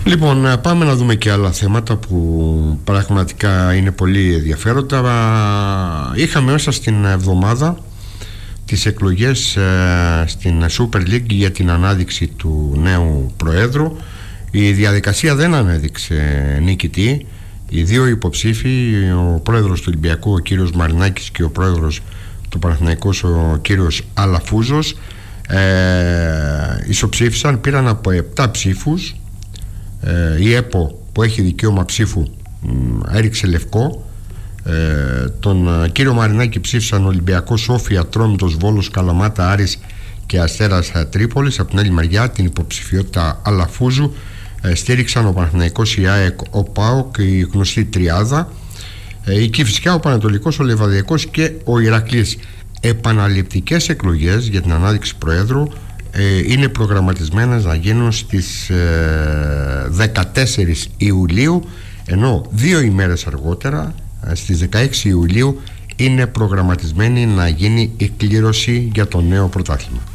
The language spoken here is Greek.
Λοιπόν, πάμε να δούμε και άλλα θέματα που πραγματικά είναι πολύ ενδιαφέροντα. Είχαμε μέσα στην εβδομάδα τις εκλογές στην Super League για την ανάδειξη του νέου Προέδρου. Η διαδικασία δεν ανέδειξε νικητή. Οι δύο υποψήφοι, ο πρόεδρος του Ολυμπιακού, ο κύριος Μαρινάκης, και ο πρόεδρος του Παναθηναϊκού, ο κύριος Αλαφούζος, ισοψήφισαν, πήραν από 7 ψήφους. Η ΕΠΟ, που έχει δικαίωμα ψήφου, έριξε λευκό. Τον κύριο Μαρινάκη ψήφισαν Ολυμπιακός, Σόφια, Ατρόμητος, Βόλος, Καλαμάτα, Άρης και Αστέρας Τρίπολης. Από την άλλη μεριά, την υποψηφιότητα Αλαφούζου στήριξαν ο Παναθηναϊκός, η ΑΕΚ, ο ΠΑΟΚ, η γνωστή τριάδα, εκεί φυσικά ο Πανατολικός, ο Λεβαδιακός και ο Ηρακλής. Επαναληπτικές εκλογές για την ανάδειξη Προέδρου είναι προγραμματισμένες να γίνουν στις 14 Ιουλίου, ενώ 2 ημέρες αργότερα, στις 16 Ιουλίου, είναι προγραμματισμένη να γίνει η κλήρωση για το νέο πρωτάθλημα.